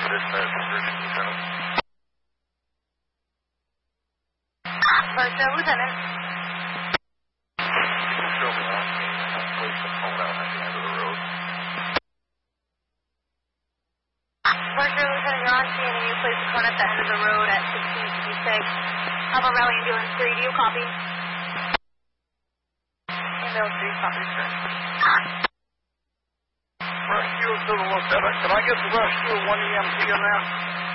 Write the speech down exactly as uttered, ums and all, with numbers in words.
dispatch position, Lieutenant. First, uh, Lieutenant. Can you show me on scene and place the phone out at the end of the road? First, uh, Lieutenant, you're on scene and you place the phone at the end of the road at sixteen fifty-six. Have a rally ambulance three. Do you copy? Ambulance three, copy, sir. Rescue to the Lieutenant. Can I get the rescue one E M T in there?